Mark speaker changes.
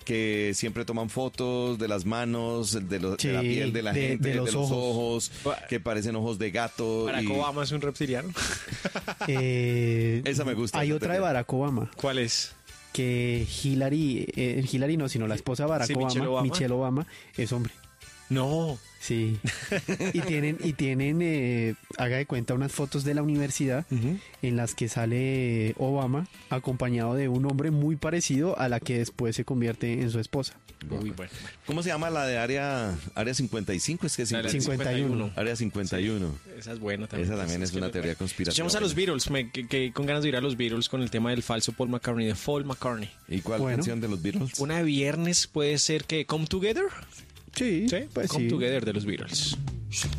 Speaker 1: que siempre toman fotos de las manos, de la piel de la gente, de los ojos, que parecen ojos de gato.
Speaker 2: ¿Barack Obama es un reptiliano?
Speaker 1: Esa me gusta.
Speaker 3: Hay otra de Barack Obama.
Speaker 2: ¿Cuál es?
Speaker 3: Que Hillary no, sino la esposa de Barack Obama, Michelle Obama, es hombre.
Speaker 2: No.
Speaker 3: Sí. Y tienen haga de cuenta, unas fotos de la universidad en las que sale Obama acompañado de un hombre muy parecido a la que después se convierte en su esposa.
Speaker 2: Uy, bueno.
Speaker 1: ¿Cómo se llama la de área 55? Es que es
Speaker 3: 51.
Speaker 1: Área 51.
Speaker 2: Sí, esa es buena también.
Speaker 1: Esa también es una teoría conspirativa.
Speaker 2: Escuchemos a los Beatles, que con ganas de ir a los Beatles con el tema del falso Paul McCartney, de Paul McCartney.
Speaker 1: ¿Y cuál canción de los Beatles?
Speaker 2: Una de viernes puede ser que Come Together.
Speaker 3: Sí,
Speaker 2: Come Together de los Beatles.